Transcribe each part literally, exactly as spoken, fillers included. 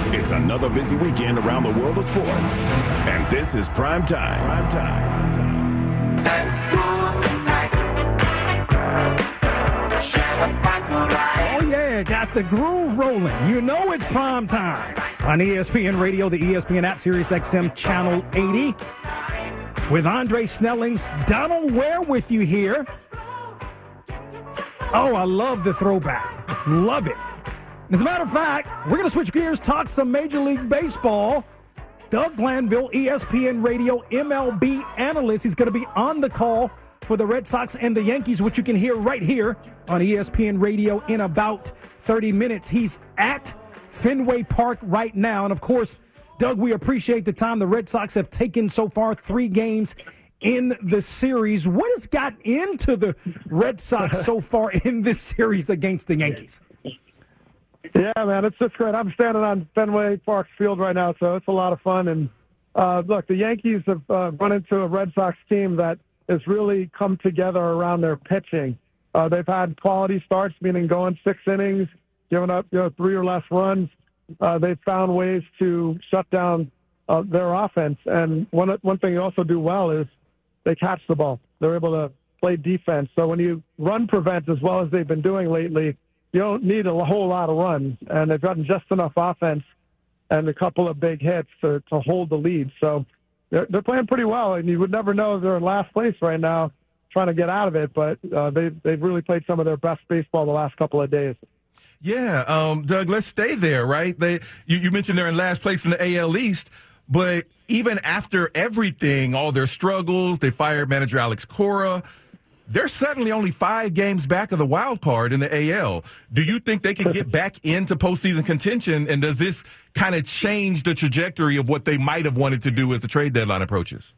It's another busy weekend around the world of sports. And this is Prime Time. Prime Time. Oh, yeah, got the groove rolling. You know it's Prime Time. On E S P N Radio, the E S P N app, Sirius X M Channel eighty. With Andre Snellings, Donald Ware with you here. Oh, I love the throwback. Love it. As a matter of fact, we're going to switch gears, talk some Major League Baseball. Doug Glanville, E S P N Radio M L B analyst. He's going to be on the call for the Red Sox and the Yankees, which you can hear right here on E S P N Radio in about thirty minutes. He's at Fenway Park right now. And, of course, Doug, we appreciate the time the Red Sox have taken so far, three games in the series. What has got into the Red Sox so far in this series against the Yankees? Yeah, man, it's just great. I'm standing on Fenway Park field right now, so it's a lot of fun. And, uh, look, the Yankees have uh, run into a Red Sox team that has really come together around their pitching. Uh, they've had quality starts, meaning going six innings, giving up you know, three or less runs. Uh, they've found ways to shut down uh, their offense. And one one thing they also do well is they catch the ball. They're able to play defense. So when you run prevent as well as they've been doing lately, you don't need a whole lot of runs. And they've gotten just enough offense and a couple of big hits to, to hold the lead. So they're, they're playing pretty well. And you would never know they're in last place right now trying to get out of it. But uh, they, they've really played some of their best baseball the last couple of days. Yeah, um, Doug, let's stay there, right? They, you, you mentioned they're in last place in the A L East, but even after everything, all their struggles, they fired manager Alex Cora, they're suddenly only five games back of the wild card in the A L. Do you think they can get back into postseason contention, and does this kind of change the trajectory of what they might have wanted to do as the trade deadline approaches?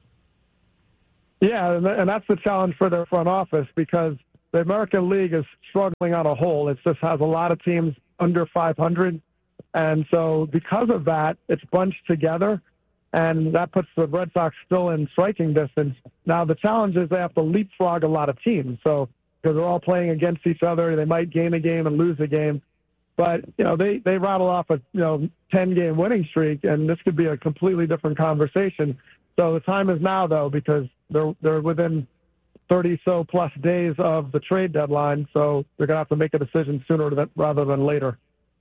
Yeah, and that's the challenge for their front office because the American League is struggling on a whole. It just has a lot of teams under five hundred. And so because of that, it's bunched together, and that puts the Red Sox still in striking distance. Now, the challenge is they have to leapfrog a lot of teams. So because they're all playing against each other, they might gain a game and lose a game. But, you know, they, they rattle off a, you know, ten-game winning streak, and this could be a completely different conversation. So the time is now, though, because they're they're within thirty-so plus days of the trade deadline, so they're going to have to make a decision sooner than, rather than later.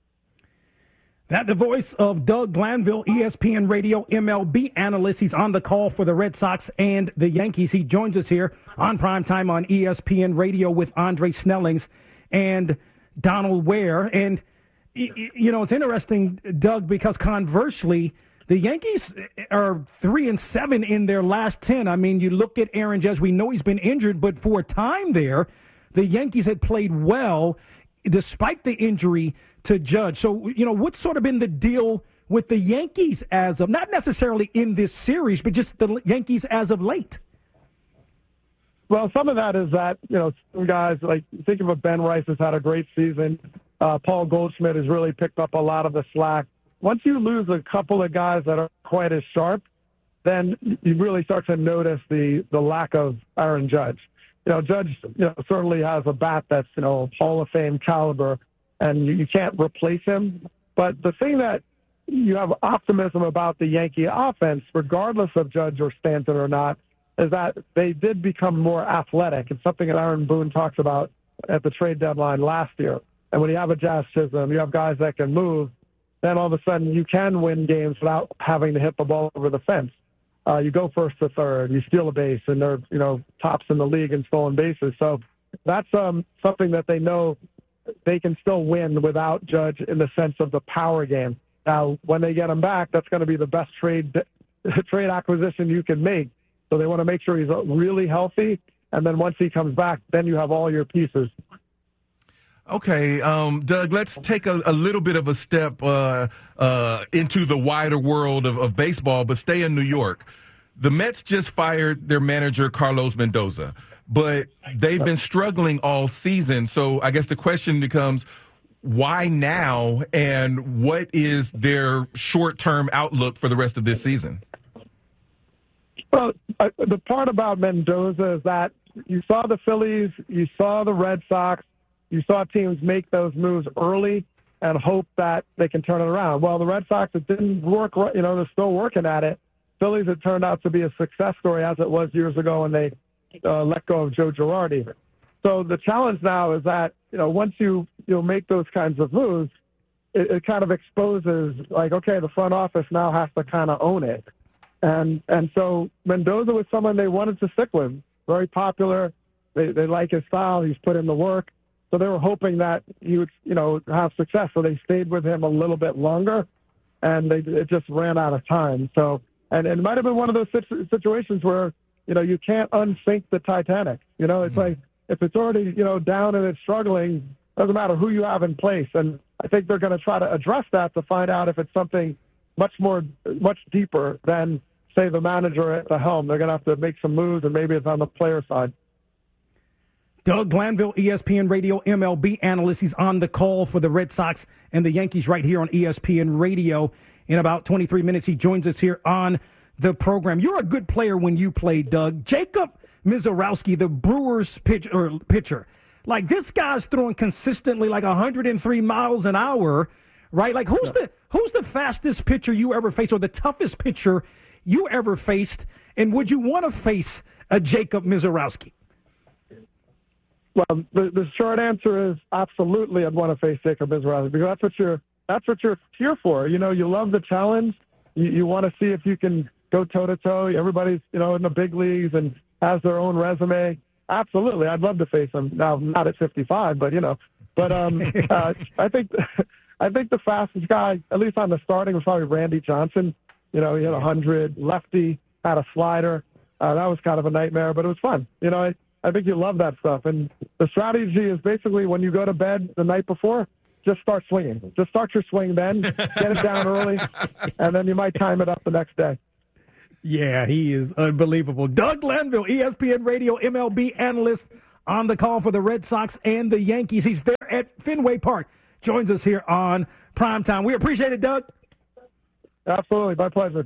That the voice of Doug Glanville, E S P N Radio M L B analyst. He's on the call for the Red Sox and the Yankees. He joins us here on Primetime on E S P N Radio with Andre Snellings and Donald Ware. And, you know, it's interesting, Doug, because conversely, the Yankees are three and seven in their last ten. I mean, you look at Aaron Judge. We know he's been injured, but for a time there, the Yankees had played well despite the injury to Judge. So, you know, what's sort of been the deal with the Yankees as of, not necessarily in this series, but just the Yankees as of late? Well, some of that is that, you know, some guys, like, think of a Ben Rice has had a great season. Uh, Paul Goldschmidt has really picked up a lot of the slack. Once you lose a couple of guys that aren't quite as sharp, then you really start to notice the, the lack of Aaron Judge. You know, Judge, you know, certainly has a bat that's, you know, Hall of Fame caliber, and you, you can't replace him. But the thing that you have optimism about the Yankee offense, regardless of Judge or Stanton or not, is that they did become more athletic. It's something that Aaron Boone talks about at the trade deadline last year. And when you have a Jazz Chisholm, you have guys that can move, then all of a sudden you can win games without having to hit the ball over the fence. Uh, you go first to third, you steal a base, and they're, you know, tops in the league in stolen bases. So that's um, something that they know they can still win without Judge in the sense of the power game. Now, when they get him back, that's going to be the best trade trade acquisition you can make. So they want to make sure he's really healthy, and then once he comes back, then you have all your pieces. Okay, um, Doug, let's take a, a little bit of a step uh, uh, into the wider world of, of baseball, but stay in New York. The Mets just fired their manager, Carlos Mendoza, but they've been struggling all season. So I guess the question becomes, why now, and what is their short-term outlook for the rest of this season? Well, uh, the part about Mendoza is that you saw the Phillies, you saw the Red Sox, you saw teams make those moves early, and hope that they can turn it around. Well, the Red Sox, it didn't work. You know, they're still working at it. Phillies, it turned out to be a success story as it was years ago when they uh, let go of Joe Girardi. So the challenge now is that, you know, once you, you know, make those kinds of moves, it, it kind of exposes, like, okay, the front office now has to kind of own it. And and so Mendoza was someone they wanted to stick with, very popular. They they like his style. He's put in the work. So they were hoping that he would, you know, have success. So they stayed with him a little bit longer, and they it just ran out of time. So, and, and it might have been one of those situ- situations where, you know, you can't unsink the Titanic. You know, it's mm-hmm. like if it's already, you know, down and it's struggling, doesn't matter who you have in place. And I think they're going to try to address that to find out if it's something much more, much deeper than, say, the manager at the helm. They're going to have to make some moves, and maybe it's on the player side. Doug Glanville, E S P N Radio M L B analyst. He's on the call for the Red Sox and the Yankees right here on E S P N Radio. In about twenty-three minutes, he joins us here on the program. You're a good player when you play, Doug. Jacob Misiorowski, the Brewers pitch, or pitcher, like this guy's throwing consistently like one hundred three miles an hour, right? Like who's yeah. the who's the fastest pitcher you ever faced, or the toughest pitcher you ever faced? And would you want to face a Jacob Misiorowski? Well, the, the short answer is absolutely I'd want to face Jacob Misiorowski, because that's what you're that's what you're here for. You know, you love the challenge. You, you want to see if you can go toe to toe. Everybody's, you know, in the big leagues and has their own resume. Absolutely, I'd love to face him. Now, not at fifty-five, but you know, but um, uh, I think I think the fastest guy, at least on the starting, was probably Randy Johnson. You know, he had a hundred, lefty, had a slider. Uh, that was kind of a nightmare, but it was fun. You know, I, I think you love that stuff. And the strategy is basically when you go to bed the night before, just start swinging. Just start your swing then, get it down early, and then you might time it up the next day. Yeah, he is unbelievable. Doug Glanville, E S P N Radio M L B analyst, on the call for the Red Sox and the Yankees. He's there at Fenway Park. Joins us here on Primetime. We appreciate it, Doug. Absolutely. My pleasure.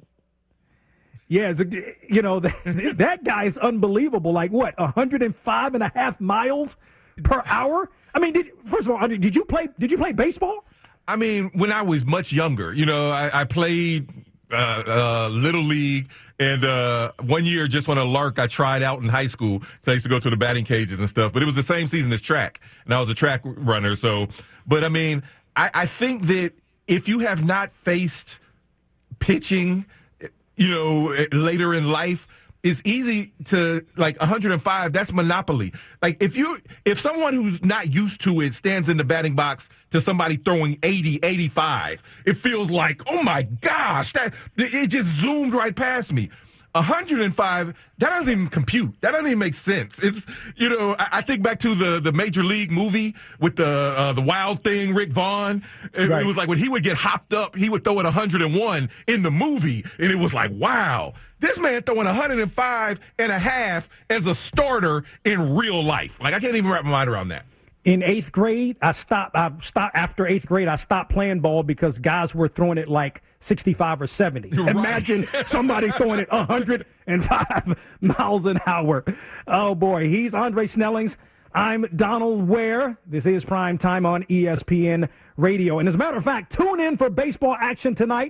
Yeah, you know, that guy is unbelievable. Like, what, one hundred five and a half miles per hour? I mean, did, first of all, did you play Did you play baseball? I mean, when I was much younger, you know, I, I played uh, uh, Little League, and uh, one year just on a lark, I tried out in high school. So I used to go to the batting cages and stuff, but it was the same season as track, and I was a track runner. So, but I mean, I, I think that if you have not faced pitching, you know, later in life, it's easy to, like, one hundred five, that's monopoly. Like, if you, if someone who's not used to it stands in the batting box to somebody throwing eighty, eighty-five, it feels like, oh my gosh, that, it just zoomed right past me. one hundred five, that doesn't even compute. That doesn't even make sense. It's, you know, I, I think back to the, the Major League movie with the uh, the Wild Thing, Rick Vaughn. It, right. it was like when he would get hopped up, he would throw it one hundred one in the movie, and it was like, wow, this man throwing one hundred five and a half as a starter in real life. Like, I can't even wrap my mind around that. In eighth grade, I stopped. I stopped after eighth grade. I stopped playing ball because guys were throwing it like sixty-five or seventy. Right. Imagine somebody throwing it one hundred five miles an hour. Oh boy, he's Andre Snellings. I'm Donald Ware. This is Prime Time on E S P N Radio. And as a matter of fact, tune in for baseball action tonight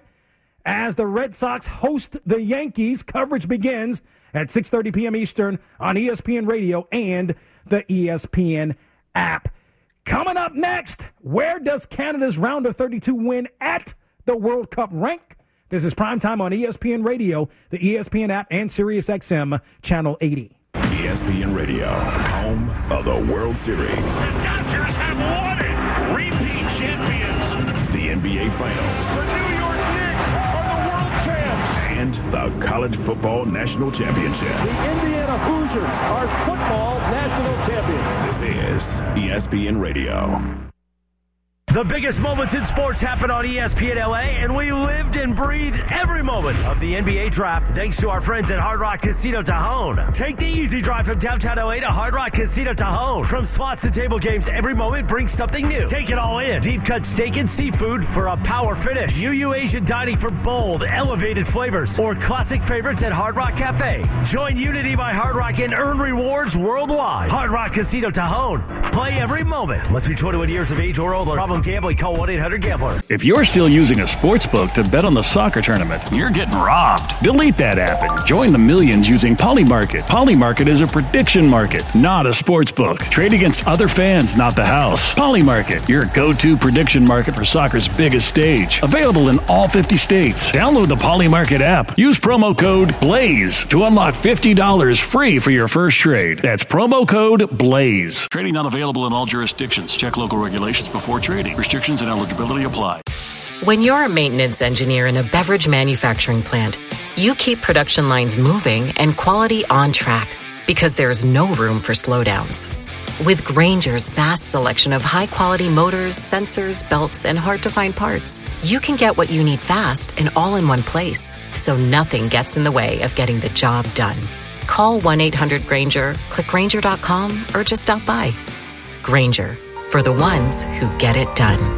as the Red Sox host the Yankees. Coverage begins at six thirty p.m. Eastern on E S P N Radio and the E S P N app. Coming up next, where does Canada's round of thirty-two win at the World Cup rank? This is Primetime on E S P N Radio, the E S P N app, and Sirius X M Channel eighty. E S P N Radio, home of the World Series. The Dodgers have won it. Repeat champions. The N B A Finals. The New York Knicks are the world champs. And the College Football National Championship. The Indiana Hoosiers are football national champions. This is E S P N Radio. The biggest moments in sports happen on E S P N L A, and we lived and breathed every moment of the N B A draft thanks to our friends at Hard Rock Casino Tajon. Take the easy drive from downtown L A to Hard Rock Casino Tajon. From slots to table games, every moment brings something new. Take it all in. Deep cut steak and seafood for a power finish. U U Asian dining for bold, elevated flavors. Or classic favorites at Hard Rock Cafe. Join Unity by Hard Rock and earn rewards worldwide. Hard Rock Casino Tajon. Play every moment. Must be twenty-one years of age or older. Problem gambling. Call one eight hundred gambler. If you're still using a sports book to bet on the soccer tournament, you're getting robbed. Delete that app and join the millions using Polymarket. Polymarket is a prediction market, not a sports book. Trade against other fans, not the house. Polymarket, your go-to prediction market for soccer's biggest stage. Available in all fifty states. Download the Polymarket app. Use promo code BLAZE to unlock fifty dollars free for your first trade. That's promo code BLAZE. Trading not available in all jurisdictions. Check local regulations before trading. Restrictions and eligibility apply. When you're a maintenance engineer in a beverage manufacturing plant, you keep production lines moving and quality on track because there's no room for slowdowns. With Grainger's vast selection of high-quality motors, sensors, belts, and hard-to-find parts, you can get what you need fast and all in one place, so nothing gets in the way of getting the job done. Call one eight hundred Grainger, click Grainger dot com, or just stop by. Grainger, for the ones who get it done.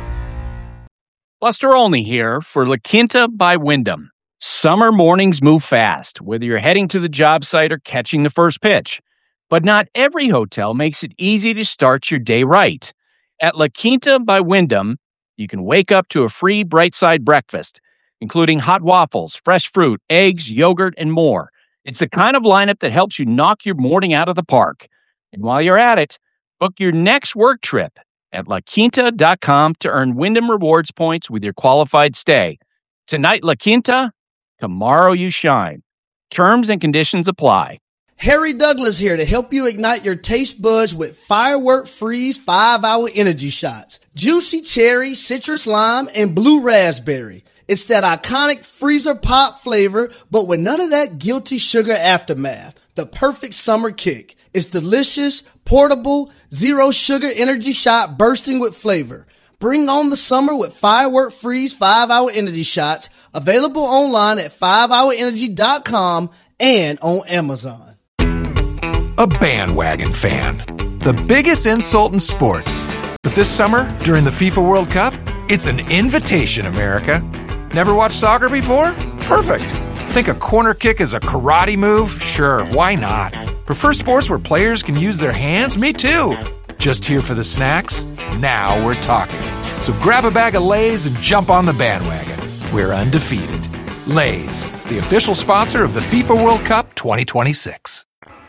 Buster Olney here for La Quinta by Wyndham. Summer mornings move fast, whether you're heading to the job site or catching the first pitch. But not every hotel makes it easy to start your day right. At La Quinta by Wyndham, you can wake up to a free Bright Side breakfast, including hot waffles, fresh fruit, eggs, yogurt, and more. It's the kind of lineup that helps you knock your morning out of the park. And while you're at it, book your next work trip at la quinta dot com to earn Wyndham Rewards points with your qualified stay. Tonight, La Quinta, tomorrow you shine. Terms and conditions apply. Harry Douglas here to help you ignite your taste buds with Firework Freeze five hour energy shots. Juicy cherry, citrus lime, and blue raspberry. It's that iconic freezer pop flavor, but with none of that guilty sugar aftermath. The perfect summer kick. It's delicious, portable, zero sugar energy shot bursting with flavor. Bring on the summer with Firework Freeze five hour energy shots, available online at five hour energy dot com and on Amazon. A bandwagon fan. The biggest insult in sports. But this summer, during the FIFA World Cup, it's an invitation, America. Never watched soccer before? Perfect. Think a corner kick is a karate move? Sure, why not? Prefer sports where players can use their hands? Me too. Just here for the snacks? Now we're talking. So grab a bag of Lay's and jump on the bandwagon. We're undefeated. Lay's, the official sponsor of the FIFA World Cup twenty twenty-six.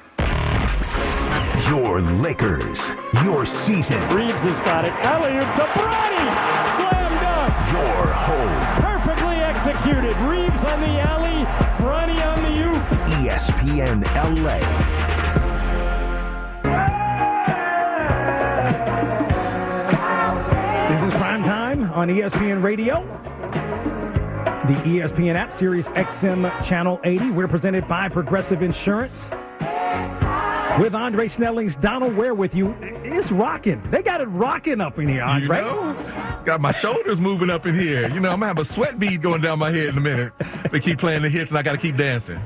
Your Lakers, your season. Reeves has got it. Alley-oop to Bronny. Slam dunk. Your home. Perfectly executed. Reeves on the alley. Bronny on the oop. E S P N L A. This is Prime Time on E S P N Radio. The E S P N app, Sirius X M Channel eighty. We're presented by Progressive Insurance. With Andre Snelling's Donald Ware with you. It's rocking. They got it rocking up in here, Andre. You know, got my shoulders moving up in here. You know, I'm going to have a sweat bead going down my head in a minute. They keep playing the hits, and I got to keep dancing.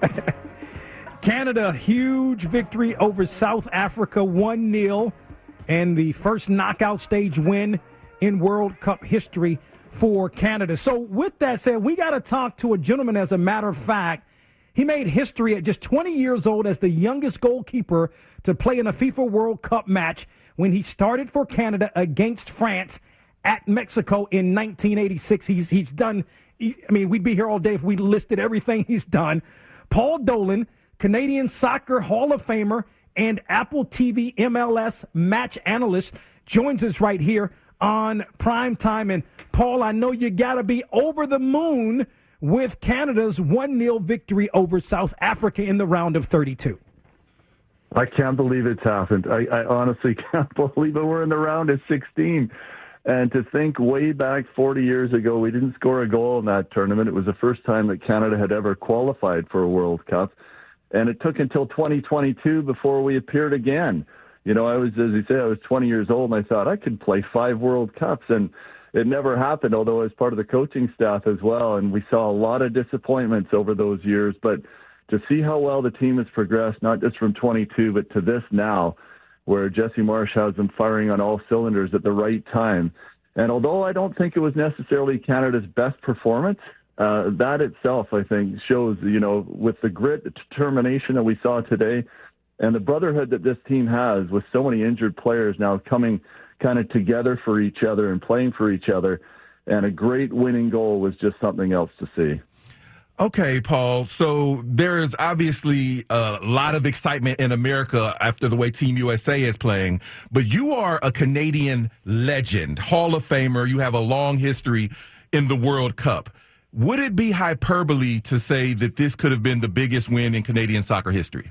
Canada, huge victory over South Africa, one nil, and the first knockout stage win in World Cup history for Canada. So with that said, we got to talk to a gentleman, as a matter of fact. He made history at just twenty years old as the youngest goalkeeper to play in a FIFA World Cup match when he started for Canada against France at Mexico in nineteen eighty-six. He's he's done, he, I mean, we'd be here all day if we listed everything he's done. Paul Dolan, Canadian Soccer Hall of Famer and Apple T V M L S match analyst, joins us right here on Prime Time. And, Paul, I know you got to be over the moon with Canada's one nil victory over South Africa in the round of thirty-two. I can't believe it's happened. I, I honestly can't believe it. We're in the round of sixteen. And to think way back forty years ago, we didn't score a goal in that tournament. It was the first time that Canada had ever qualified for a World Cup. And it took until twenty twenty-two before we appeared again. You know, I was, as you say, I was twenty years old, and I thought I could play five World Cups. And it never happened, although I was part of the coaching staff as well, and we saw a lot of disappointments over those years. But to see how well the team has progressed, not just from twenty-two, but to this now, where Jesse Marsh has them firing on all cylinders at the right time. And although I don't think it was necessarily Canada's best performance, uh, that itself, I think, shows, you know, with the grit, the determination that we saw today, and the brotherhood that this team has with so many injured players now coming kind of together for each other and playing for each other. And a great winning goal was just something else to see. Okay, Paul. So there is obviously a lot of excitement in America after the way Team U S A is playing, but you are a Canadian legend, Hall of Famer. You have a long history in the World Cup. Would it be hyperbole to say that this could have been the biggest win in Canadian soccer history?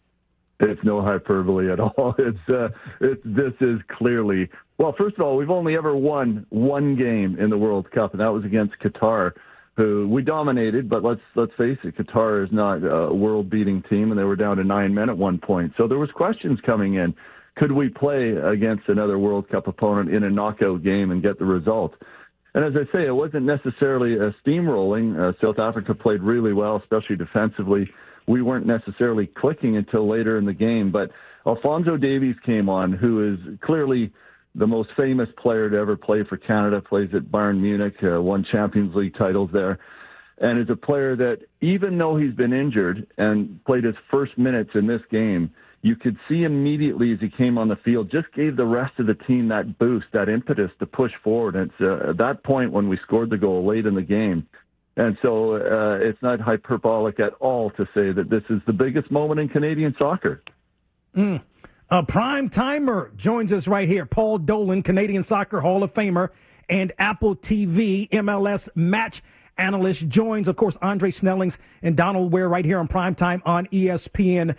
It's no hyperbole at all. It's, uh, it's this is clearly, well, first of all, we've only ever won one game in the World Cup, and that was against Qatar, who we dominated, but let's let's face it, Qatar is not a world-beating team, and they were down to nine men at one point. So there was questions coming in. Could we play against another World Cup opponent in a knockout game and get the result? And as I say, it wasn't necessarily a steamrolling. Uh, South Africa played really well, especially defensively. We weren't necessarily clicking until later in the game, but Alphonso Davies came on, who is clearly the most famous player to ever play for Canada, plays at Bayern Munich, uh, won Champions League titles there, and is a player that, even though he's been injured and played his first minutes in this game, you could see immediately as he came on the field, just gave the rest of the team that boost, that impetus to push forward. And it's uh, at that point when we scored the goal late in the game. And so uh, it's not hyperbolic at all to say that this is the biggest moment in Canadian soccer. Mm. A prime timer joins us right here. Paul Dolan, Canadian Soccer Hall of Famer and Apple T V M L S match analyst, joins, of course, Andre Snellings and Donald Ware right here on Primetime on E S P N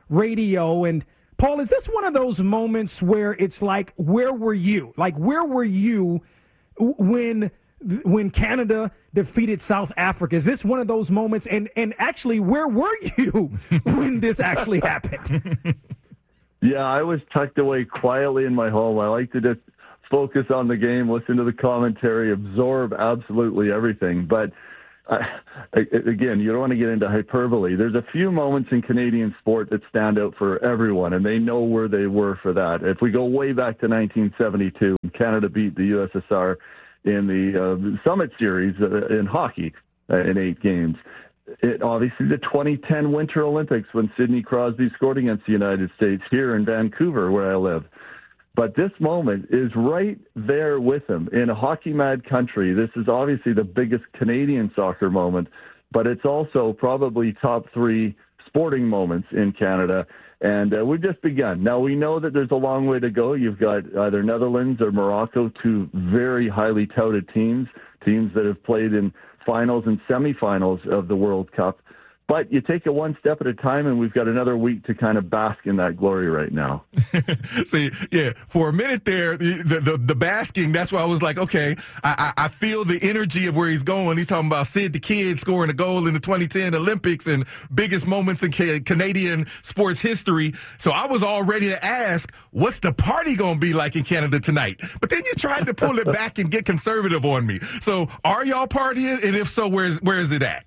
Radio. And, Paul, is this one of those moments where it's like, where were you? Like, where were you when when Canada defeated South Africa? Is this one of those moments? And, and actually, where were you when this actually happened? Yeah, I was tucked away quietly in my home. I like to just focus on the game, listen to the commentary, absorb absolutely everything. But uh, again, you don't want to get into hyperbole. There's a few moments in Canadian sport that stand out for everyone, and they know where they were for that. If we go way back to nineteen seventy-two, Canada beat the U S S R in the uh, Summit Series uh, in hockey uh, in eight games. It, obviously, the twenty ten Winter Olympics when Sidney Crosby scored against the United States here in Vancouver, where I live. But this moment is right there with him in a hockey-mad country. This is obviously the biggest Canadian soccer moment, but it's also probably top three sporting moments in Canada. And uh, we've just begun. Now, we know that there's a long way to go. You've got either Netherlands or Morocco, two very highly touted teams, teams that have played in finals and semifinals of the World Cup. But you take it one step at a time, and we've got another week to kind of bask in that glory right now. See, yeah, for a minute there, the, the the basking, that's why I was like, okay, I, I feel the energy of where he's going. He's talking about Sid the Kid scoring a goal in the twenty ten Olympics and biggest moments in ca- Canadian sports history. So I was all ready to ask, what's the party going to be like in Canada tonight? But then you tried to pull it back and get conservative on me. So are y'all partying? And if so, where's where is it at?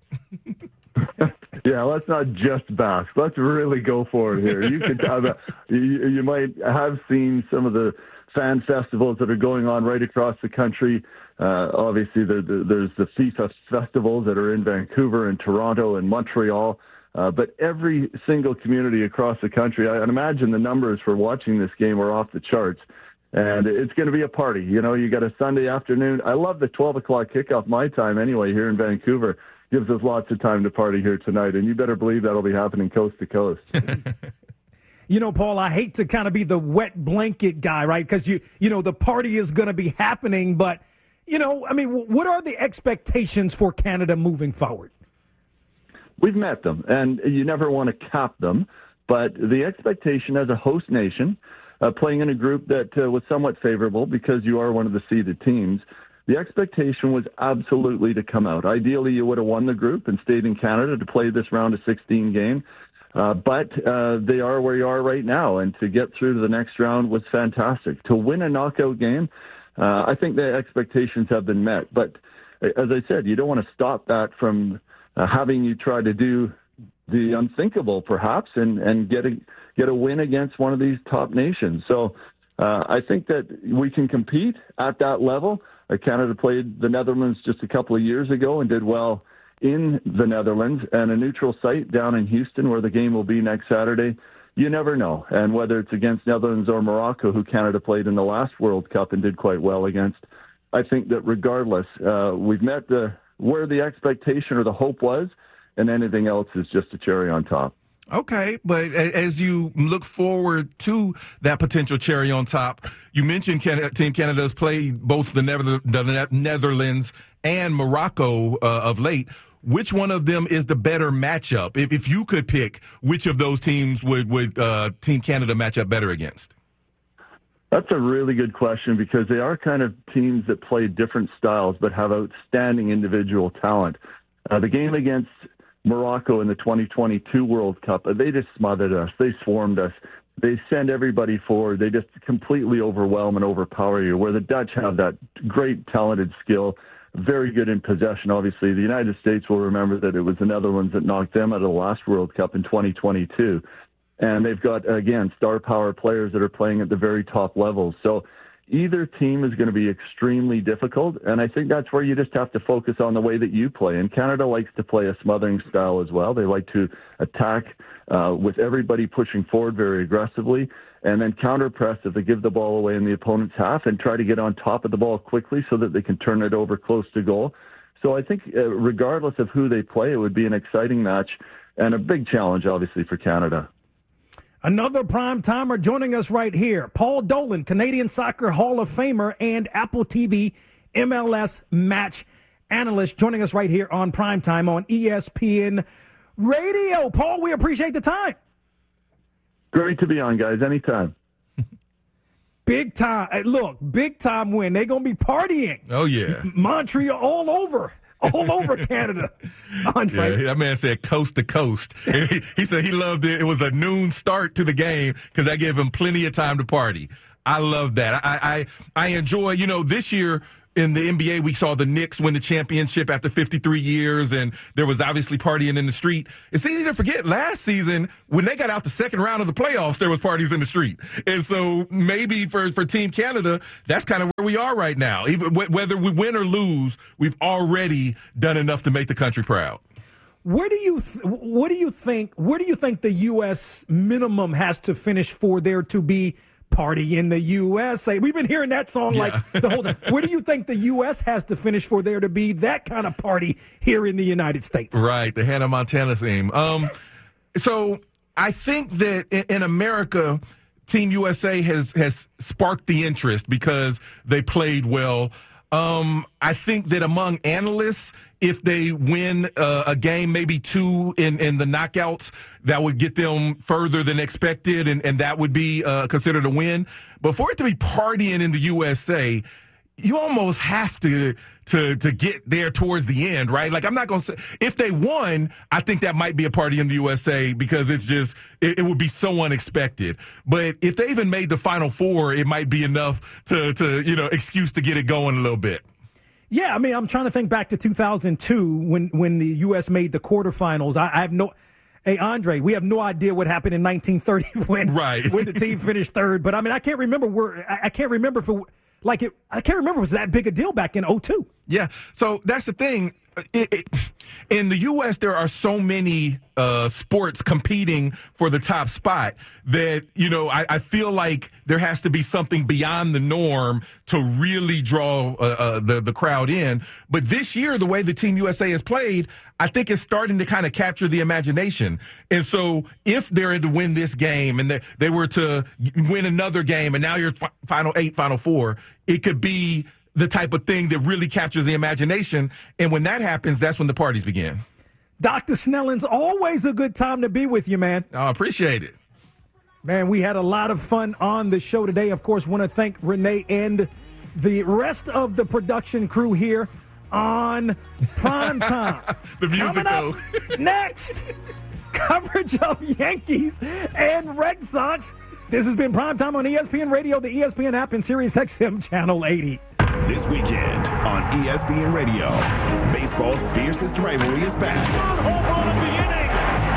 Yeah, let's not just bask. Let's really go for it here. You could have a, you, you might have seen some of the fan festivals that are going on right across the country. Uh, obviously, there, there's the FIFA festivals that are in Vancouver and Toronto and Montreal. Uh, but every single community across the country, I imagine the numbers for watching this game are off the charts. And it's going to be a party. You know, you got a Sunday afternoon. I love the twelve o'clock kickoff my time anyway here in Vancouver. Gives us lots of time to party here tonight, and you better believe that'll be happening coast to coast. You know, Paul, I hate to kind of be the wet blanket guy, right? Because, you, you know, the party is going to be happening, but, you know, I mean, what are the expectations for Canada moving forward? We've met them, and you never want to cap them, but the expectation as a host nation, uh, playing in a group that uh, was somewhat favorable because you are one of the seeded teams, the expectation was absolutely to come out. Ideally, you would have won the group and stayed in Canada to play this round of sixteen game. Uh, but uh, they are where you are right now, and to get through to the next round was fantastic. To win a knockout game, uh, I think the expectations have been met. But as I said, you don't want to stop that from uh, having you try to do the unthinkable, perhaps, and, and get a, get a win against one of these top nations. So uh, I think that we can compete at that level. Uh, Canada played the Netherlands just a couple of years ago and did well in the Netherlands, and a neutral site down in Houston where the game will be next Saturday you never know. And whether it's against Netherlands or Morocco, who Canada played in the last World Cup and did quite well against, I think that regardless, uh, we've met the where the expectation or the hope was, and anything else is just a cherry on top. Okay, but as you look forward to that potential cherry on top, you mentioned Canada, Team Canada's played both the, Nether- the Netherlands and Morocco uh, of late. Which one of them is the better matchup? If, if you could pick, which of those teams would, would uh, Team Canada match up better against? That's a really good question because they are kind of teams that play different styles but have outstanding individual talent. Uh, the game against Morocco in the twenty twenty-two World Cup, they just smothered us. They swarmed us. They send everybody forward. They just completely overwhelm and overpower you, where the Dutch have that great talented skill, very good in possession. Obviously, the United States will remember that it was the Netherlands that knocked them out of the last World Cup in twenty twenty-two. And they've got, again, star power players that are playing at the very top levels. So either team is going to be extremely difficult, and I think that's where you just have to focus on the way that you play. And Canada likes to play a smothering style as well. They like to attack uh, with everybody pushing forward very aggressively, and then counter-press if they give the ball away in the opponent's half and try to get on top of the ball quickly so that they can turn it over close to goal. So I think uh, regardless of who they play, it would be an exciting match and a big challenge, obviously, for Canada. Another prime-timer joining us right here, Paul Dolan, Canadian Soccer Hall of Famer and Apple T V M L S match analyst, joining us right here on Primetime on E S P N Radio. Paul, we appreciate the time. Great to be on, guys. Anytime. Big time. Look, big time win. They're going to be partying. Oh, yeah. Montreal all over. All over Canada. Andre. Yeah, that man said coast to coast. he, he said he loved it. It was a noon start to the game because that gave him plenty of time to party. I love that. I, I, I enjoy, you know, this year in the N B A, we saw the Knicks win the championship after fifty-three years, and there was obviously partying in the street. It's easy to forget last season, when they got out the second round of the playoffs, there was parties in the street. And so maybe for, for Team Canada, that's kind of where we are right now. Even whether we win or lose, we've already done enough to make the country proud. Where do you th- what do you think where do you think the U S minimum has to finish for there to be party in the U S A? We've been hearing that song yeah. like the whole time. Where do you think the U S has to finish for there to be that kind of party here in the United States? Right, the Hannah Montana theme. Um, so I think that in, in America, Team U S A has has sparked the interest because they played well. Um, I think that among analysts, if they win uh, a game, maybe two in, in the knockouts, that would get them further than expected, and, and that would be uh, considered a win. But for it to be partying in the U S A, you almost have to to to get there towards the end, right? Like, I'm not going to say – if they won, I think that might be a party in the U S A because it's just it, – it would be so unexpected. But if they even made the Final Four, it might be enough to, to you know, excuse to get it going a little bit. Yeah, I mean, I'm trying to think back to two thousand two when, when the U S made the quarterfinals. I, I have no – hey, Andre, we have no idea what happened in nineteen thirty when, right. when the team finished third. But, I mean, I can't remember where – I can't remember if it – Like, it, I can't remember it was that big a deal back in oh two. Yeah, so that's the thing. It, it, in the U S, there are so many uh, sports competing for the top spot that, you know, I, I feel like there has to be something beyond the norm to really draw uh, uh, the, the crowd in. But this year, the way the Team U S A has played, I think it's starting to kind of capture the imagination. And so if they're to win this game and they, they were to win another game and now you're f- final eight, final four, it could be the type of thing that really captures the imagination. And when that happens, that's when the parties begin. Doctor Snelling's always a good time to be with you, man. I appreciate it. Man, we had a lot of fun on the show today. Of course, want to thank Renee and the rest of the production crew here on Primetime. The music, Coming up next, coverage of Yankees and Red Sox. This has been Primetime on E S P N Radio, the E S P N app, and Sirius X M Channel eighty. This weekend on E S P N Radio, baseball's fiercest rivalry is back. Third home run of the inning,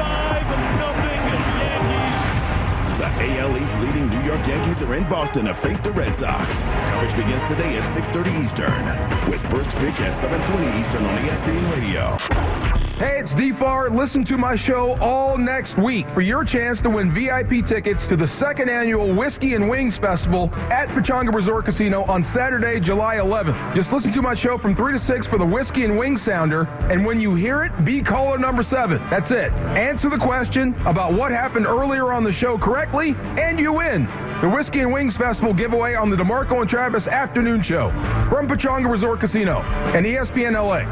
five nothing Yankees. The A L East leading New York Yankees are in Boston to face the Red Sox. Coverage begins today at six thirty Eastern, with first pitch at seven twenty Eastern on E S P N Radio. Hey, it's D F A R. Listen to my show all next week for your chance to win V I P tickets to the second annual Whiskey and Wings Festival at Pechanga Resort Casino on Saturday, July eleventh. Just listen to my show from three to six for the Whiskey and Wings Sounder, and when you hear it, be caller number seven. That's it. Answer the question about what happened earlier on the show correctly, and you win the Whiskey and Wings Festival giveaway on the DeMarco and Travis Afternoon Show from Pechanga Resort Casino and E S P N L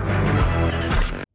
A.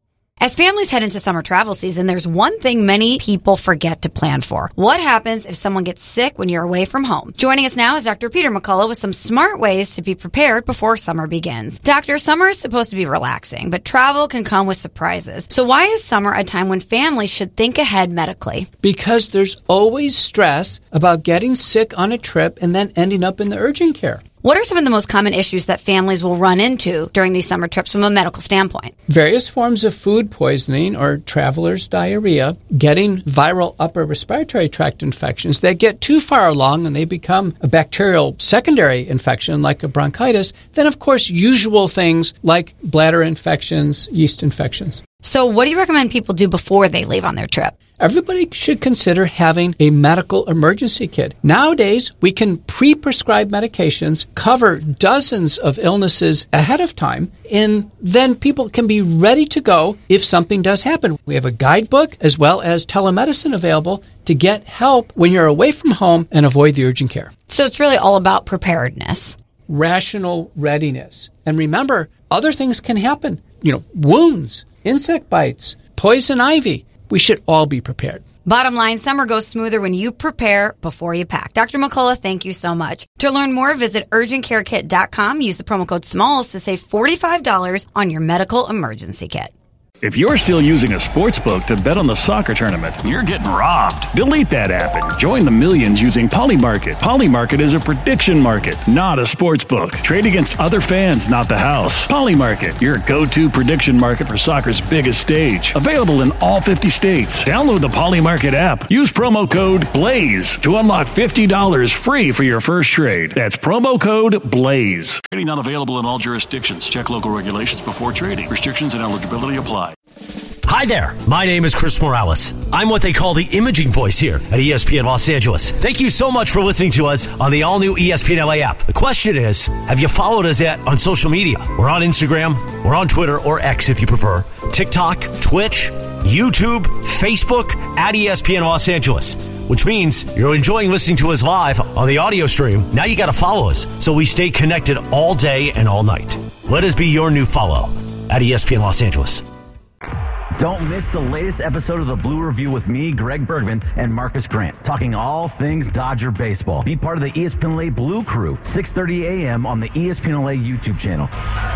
As families head into summer travel season, there's one thing many people forget to plan for. What happens if someone gets sick when you're away from home? Joining us now is Doctor Peter McCullough with some smart ways to be prepared before summer begins. Doctor, summer is supposed to be relaxing, but travel can come with surprises. So why is summer a time when families should think ahead medically? Because there's always stress about getting sick on a trip and then ending up in the urgent care. What are some of the most common issues that families will run into during these summer trips from a medical standpoint? Various forms of food poisoning or traveler's diarrhea, getting viral upper respiratory tract infections that get too far along and they become a bacterial secondary infection like a bronchitis. Then, of course, usual things like bladder infections, yeast infections. So what do you recommend people do before they leave on their trip? Everybody should consider having a medical emergency kit. Nowadays, we can pre-prescribe medications, cover dozens of illnesses ahead of time, and then people can be ready to go if something does happen. We have a guidebook as well as telemedicine available to get help when you're away from home and avoid the urgent care. So it's really all about preparedness. Rational readiness. And remember, other things can happen. You know, wounds, insect bites, poison ivy. We should all be prepared. Bottom line, summer goes smoother when you prepare before you pack. Doctor McCullough, thank you so much. To learn more, visit urgent care kit dot com. Use the promo code SMALLS to save forty-five dollars on your medical emergency kit. If you're still using a sportsbook to bet on the soccer tournament, you're getting robbed. Delete that app and join the millions using Polymarket. Polymarket is a prediction market, not a sportsbook. Trade against other fans, not the house. Polymarket, your go-to prediction market for soccer's biggest stage. Available in all fifty states. Download the Polymarket app. Use promo code BLAZE to unlock fifty dollars free for your first trade. That's promo code BLAZE. Trading not available in all jurisdictions. Check local regulations before trading. Restrictions and eligibility apply. Hi there, my name is Chris Morales. I'm what they call the imaging voice here at E S P N Los Angeles. Thank you so much for listening to us on the all-new E S P N L A app. The question is, have you followed us yet on social media? We're on Instagram, we're on Twitter, or X if you prefer, TikTok, Twitch, YouTube, Facebook, at E S P N Los Angeles. Which means you're enjoying listening to us live on the audio stream. Now you got to follow us so we stay connected all day and all night. Let us be your new follow at E S P N Los Angeles. Don't miss the latest episode of the Blue Review with me, Greg Bergman, and Marcus Grant, talking all things Dodger baseball. Be part of the E S P N L A Blue Crew, six thirty a.m. on the E S P N L A YouTube channel.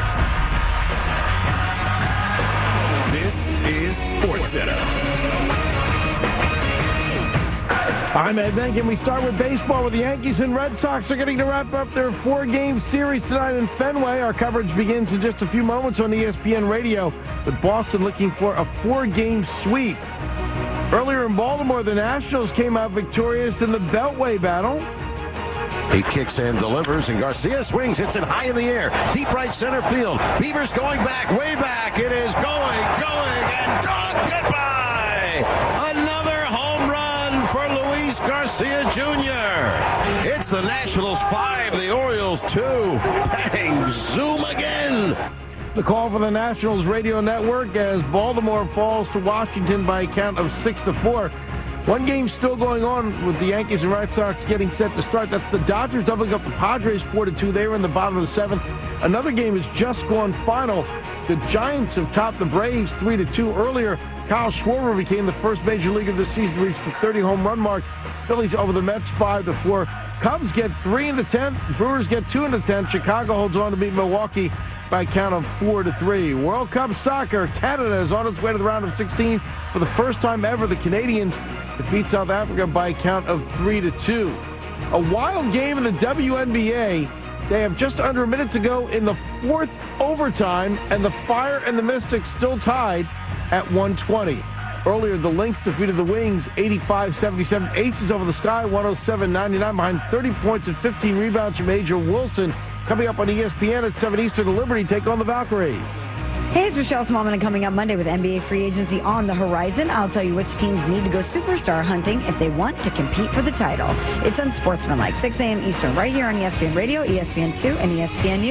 This is SportsCenter. I'm Ed Benk, and we start with baseball with the Yankees and Red Sox are getting to wrap up their four-game series tonight in Fenway. Our coverage begins in just a few moments on E S P N Radio, with Boston looking for a four-game sweep. Earlier in Baltimore, the Nationals came out victorious in the Beltway battle. He kicks and delivers, and Garcia swings, hits it high in the air, deep right center field. Beavers going back, way back. It is going, going, and gone. Goodbye! Another home run for Luis Garcia Junior It's the Nationals five, the Orioles two. Bang, zoom again. The call for the Nationals radio network as Baltimore falls to Washington by a count of six to four. One game still going on with the Yankees and Red Sox getting set to start. That's the Dodgers doubling up the Padres four to two. They were in the bottom of the seventh. Another game has just gone final. The Giants have topped the Braves three to two. Earlier, Kyle Schwarber became the first major leaguer this season to reach the thirty home run mark. Phillies over the Mets five to four. Cubs get three in the tenth. Brewers get two in the tenth. Chicago holds on to beat Milwaukee by a count of four to three. World Cup soccer. Canada is on its way to the round of sixteen for the first time ever. The Canadians defeat South Africa by a count of three to two. A wild game in the W N B A. They have just under a minute to go in the fourth overtime, and the Fire and the Mystics still tied at one twenty. Earlier, the Lynx defeated the Wings eighty-five seventy-seven. Aces over the Sky one oh seven ninety-nine behind thirty points and fifteen rebounds from Major Wilson. Coming up on E S P N at seven Eastern, the Liberty take on the Valkyries. Hey, it's Michelle Smallman, and coming up Monday with N B A free agency on the horizon, I'll tell you which teams need to go superstar hunting if they want to compete for the title. It's Unsportsmanlike, six a.m. Eastern, right here on E S P N Radio, E S P N two, and E S P N U.